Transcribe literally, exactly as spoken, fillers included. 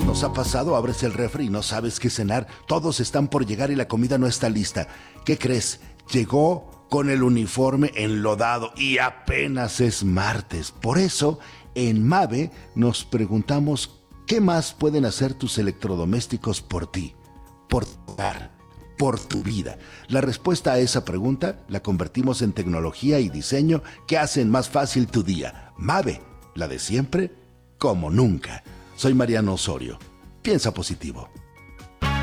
nos ha pasado, abres el refri y no sabes qué cenar, todos están por llegar y la comida no está lista. ¿Qué crees? Llegó con el uniforme enlodado y apenas es martes. Por eso, en Mave nos preguntamos, ¿qué más pueden hacer tus electrodomésticos por ti, por tu hogar, por tu vida? La respuesta a esa pregunta la convertimos en tecnología y diseño que hacen más fácil tu día. Mave, la de siempre, como nunca. Soy Mariano Osorio. Piensa positivo.